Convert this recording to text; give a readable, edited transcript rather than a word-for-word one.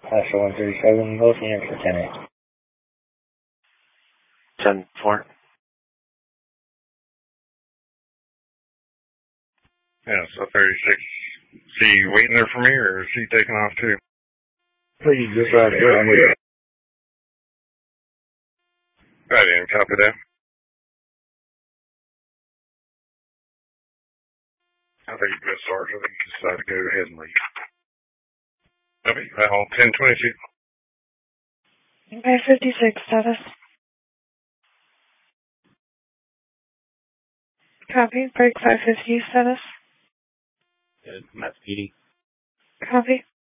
Pastor 137, both units for 10-8. 10-4. Yeah, so 36. Is he waiting there for me, or is he taking off too? Please decide to go. I'm with you. Right in, copy that. I think you're good, Sergeant. I think you decided to go ahead and leave. Copy, Val 1022. Okay, 56 status. Copy, break 550 status. Good, Matt Speedy. Copy.